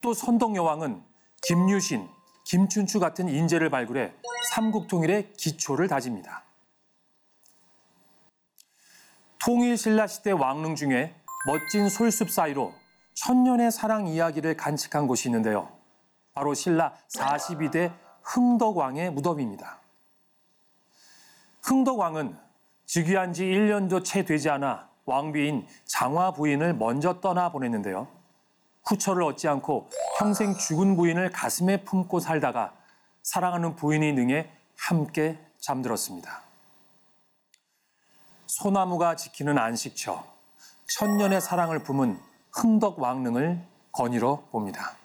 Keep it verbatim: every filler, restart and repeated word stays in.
또 선덕여왕은 김유신, 김춘추 같은 인재를 발굴해 삼국통일의 기초를 다집니다. 통일신라 시대 왕릉 중에 멋진 솔숲 사이로 천년의 사랑 이야기를 간직한 곳이 있는데요. 바로 신라 사십이 대 흥덕왕의 무덤입니다. 흥덕왕은 즉위한 지 일 년도 채 되지 않아 왕비인 장화 부인을 먼저 떠나보냈는데요. 후처를 얻지 않고 평생 죽은 부인을 가슴에 품고 살다가 사랑하는 부인이 능해 함께 잠들었습니다. 소나무가 지키는 안식처, 천년의 사랑을 품은 흥덕왕릉을 거닐어 봅니다.